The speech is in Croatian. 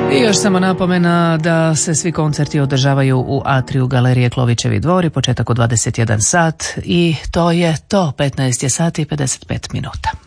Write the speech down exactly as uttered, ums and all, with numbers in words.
I još samo napomena da se svi koncerti održavaju u atriju Galerije Klovićevi dvori, početak u dvadeset jedan sat i to je to, petnaest je sati i pedeset pet minuta.